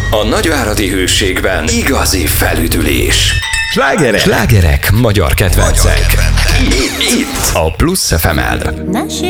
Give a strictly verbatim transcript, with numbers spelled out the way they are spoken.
A nagyváradi Hőségben igazi felüdülés. Slágerek, slágerek, magyar kedvencek. Itt, itt a Plusz ef em-en.